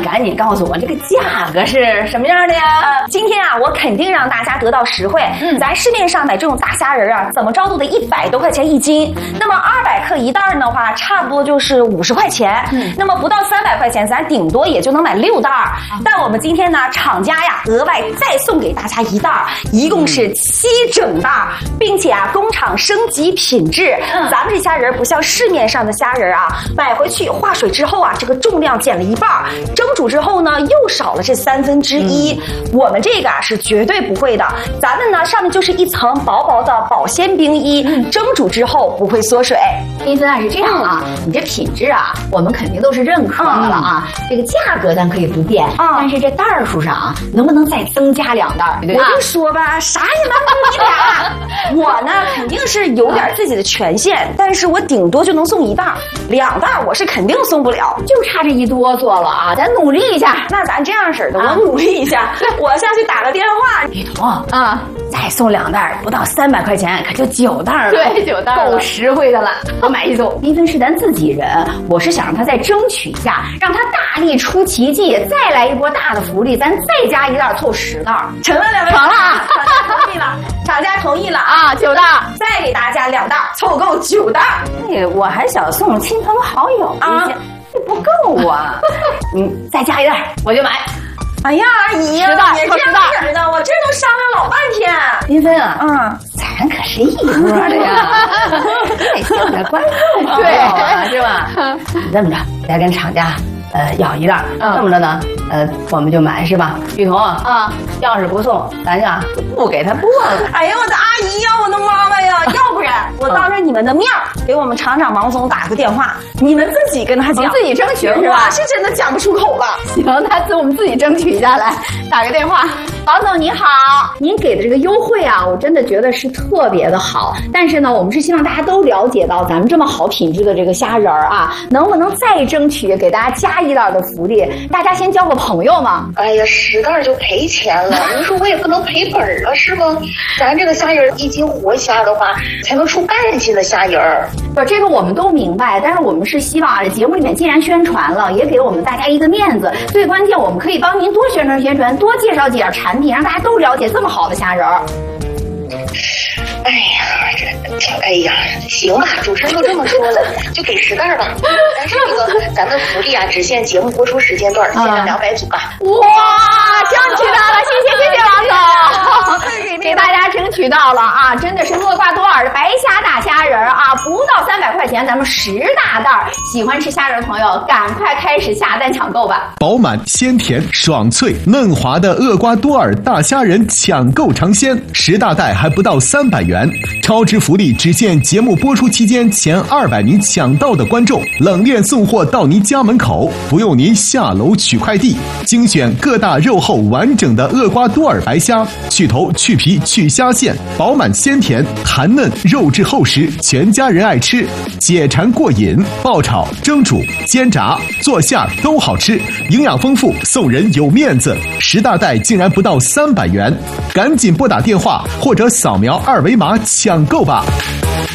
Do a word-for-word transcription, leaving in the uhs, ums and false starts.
赶紧告诉我这个价格是什么样的呀？呃、今天啊，我肯定让大家得到实惠。嗯，咱市面上买这种大虾仁啊，怎么着都得一百多块钱一斤。那么二百克一袋的话，差不多就是五十块钱。嗯，那么不到三百块钱，咱顶多也就能买六袋。嗯、但我们今天呢，厂家呀额外再送给大家一袋，一共是七整袋，并且啊，工厂升级品质。嗯，咱们这虾仁不像市面上的虾仁啊，买回去化水之后啊，这个重量减了一半，蒸煮之后呢，又少了这三分之一。嗯、我们这个啊是绝对不会的，咱们呢上面就是一层薄薄的保鲜冰衣，嗯、蒸煮之后不会缩水。 因此啊是这样啊，嗯、你这品质啊，我们肯定都是认可的了啊。嗯、这个价格咱可以不变，嗯、但是这袋数上啊，能不能再增加两袋？对我就说吧，啥也能给你俩。我呢肯定是有点自己的权限，但是我顶多就能送一袋，两袋我是肯定送不了， 就差这一哆嗦了啊！咱努力一下。 那咱这样式的，我努力一下，我下去打个电话。雨桐啊，再送两袋，不到三百块钱，可就九袋了。 对，九袋够实惠的了。我买一组。一分是咱自己人，我是想让他再争取一下，让他大力出奇迹，再来一波大的福利，咱再加一袋，凑十袋。 成了，两位。 成了， 同意了，厂家同意了啊，九袋， 再给大家两袋，凑够九袋。哎，我还想送亲朋好友啊，这不够啊。 你再加一袋，我就买。 哎呀，阿姨呀， 十袋， 也这样式的，我这都商量老半天。 林芬啊， 嗯， 咱可是一波的呀，得向着观众朋友啊，是吧？你这么着，再跟厂家呃要一袋，嗯、这么着呢，呃，我们就买是吧？雨桐啊，啊，要是不送，咱呀就不给他播了。 哎呀，我的阿姨呀，我的妈妈呀，要不然我当着你们的面给我们厂长王总打个电话，你们自己跟他讲， 自己争取是吧？ 是真的讲不出口吧？ 行，那自我们自己争取一下来，打个电话。王总你好，您给的这个优惠啊，我真的觉得是特别的好。但是呢，我们是希望大家都了解到咱们这么好品质的这个虾仁儿啊，能不能再争取给大家加一袋的福利？大家先交个朋友嘛。 哎呀，十袋就赔钱了，你说我也不能赔本啊，是吗？咱这个虾仁一斤活虾的话，才能出半斤的虾仁儿。 不，这个我们都明白，但是我们是希望啊，节目里面既然宣传了，也给我们大家一个面子。最关键，我们可以帮您多宣传宣传，多介绍介绍产品，让大家都了解这么好的虾仁儿。 哎呀，这，哎呀，行吧，主持人都这么说了，就给十袋吧。但是这个咱们福利啊，只限节目播出时间段，限量两百组啊。 哇，争取到了，谢谢谢谢王总，给大家争取到了啊！真的是厄瓜多尔的白虾大虾仁啊，不到三百块钱，咱们十大袋。喜欢吃虾仁的朋友，赶快开始下单抢购吧！ 饱满、鲜甜、爽脆、嫩滑的厄瓜多尔大虾仁抢购尝鲜，十大袋还不到三百元，超值福利只限节目播出期间前二百名抢到的观众，冷链送货到您家门口，不用您下楼取快递。精选各大肉厚完整的厄瓜多尔白虾，去头去皮去虾线，饱满鲜甜，弹嫩肉质厚实，全家人爱吃，解馋过瘾，爆炒、蒸煮、煎炸、做馅都好吃，营养丰富，送人有面子。十大袋竟然不到三百元，赶紧拨打电话或者扫描二维码抢购吧。